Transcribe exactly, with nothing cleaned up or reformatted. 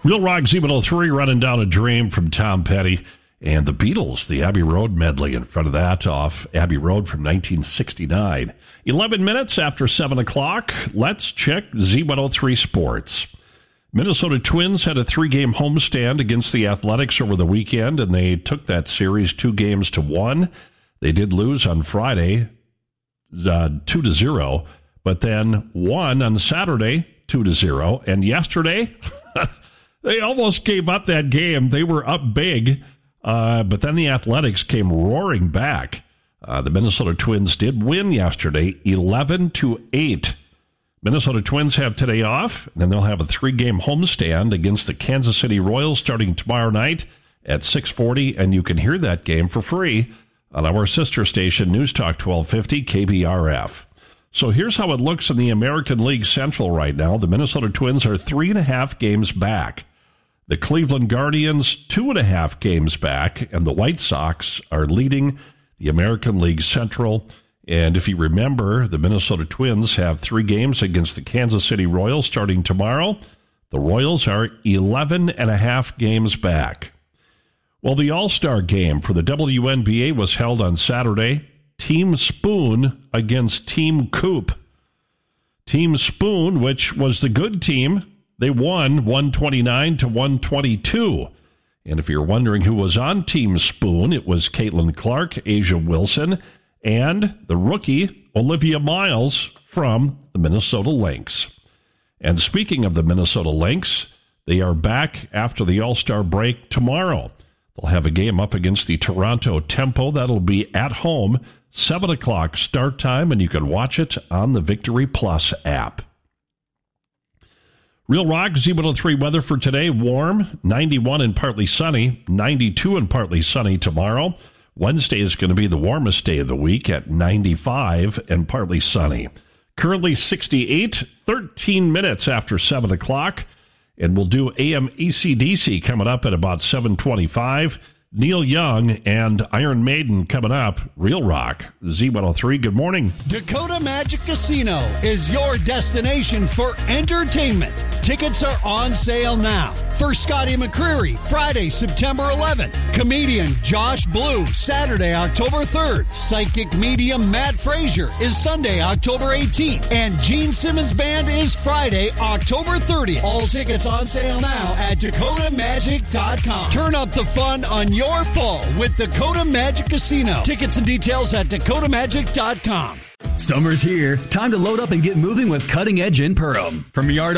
Real Rock Z one oh three, Running Down a Dream from Tom Petty. And the Beatles, the Abbey Road medley in front of that off Abbey Road from nineteen sixty-nine. eleven minutes after seven o'clock, let's check Z one oh three Sports. Minnesota Twins had a three-game homestand against the Athletics over the weekend, and they took that series two games to one. They did lose on Friday, uh, two to zero, but then won on Saturday, two to zero. And yesterday, they almost gave up that game. They were up big, uh, but then the Athletics came roaring back. Uh, the Minnesota Twins did win yesterday, eleven to eight. Minnesota Twins have today off, and then they'll have a three-game homestand against the Kansas City Royals starting tomorrow night at six forty, and you can hear that game for free on our sister station, News Talk twelve fifty K B R F. So here's how it looks in the American League Central right now. The Minnesota Twins are three and a half games back. The Cleveland Guardians, two and a half games back, and the White Sox are leading the American League Central. And if you remember, the Minnesota Twins have three games against the Kansas City Royals starting tomorrow. The Royals are eleven and a half games back. Well, the All-Star game for the W N B A was held on Saturday. Team Spoon against Team Coop. Team Spoon, which was the good team, they won one twenty-nine to one twenty-two. And if you're wondering who was on Team Spoon, it was Caitlin Clark, Asia Wilson, and the rookie Olivia Miles from the Minnesota Lynx. And speaking of the Minnesota Lynx, they are back after the All-Star break tomorrow. They'll have a game up against the Toronto Tempo. That'll be at home, seven o'clock start time, and you can watch it on the Victory Plus app. Real Rock Z one oh three weather for today, warm, ninety-one and partly sunny, ninety-two and partly sunny tomorrow. Wednesday is going to be the warmest day of the week at ninety-five and partly sunny. Currently sixty-eight, thirteen minutes after seven o'clock. And we'll do A M A C D C coming up at about seven twenty-five. Neil Young and Iron Maiden coming up. Real Rock, Z one oh three, good morning. Dakota Magic Casino is your destination for entertainment. Tickets are on sale now. For Scotty McCreery, Friday, September eleventh. Comedian Josh Blue, Saturday, October third. Psychic medium Matt Frazier is Sunday, October eighteenth. And Gene Simmons Band is Friday, October thirtieth. All tickets on sale now at Dakota Magic dot com. Turn up the fun on your Your fall with Dakota Magic Casino. Tickets and details at Dakota Magic dot com. Summer's here. Time to load up and get moving with Cutting Edge in Perham. From yard